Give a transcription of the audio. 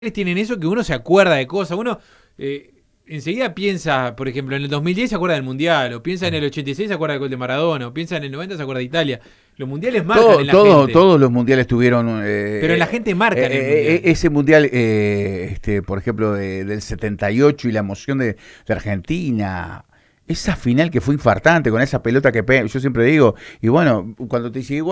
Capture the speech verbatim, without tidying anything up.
Tienen eso que uno se acuerda de cosas, uno eh, enseguida piensa, por ejemplo, en el dos mil diez se acuerda del Mundial, o piensa en el ochenta y seis se acuerda del gol de Maradona, o piensa en el noventa se acuerda de Italia. Los mundiales marcan Todo, en la todo, gente. todos los mundiales tuvieron... Eh, Pero en la gente marca eh, en el eh, mundial. ese mundial, eh, este, por ejemplo, de, del setenta y ocho y la emoción de, de Argentina... Esa final que fue infartante con esa pelota que pe yo siempre digo, y bueno, cuando te dice,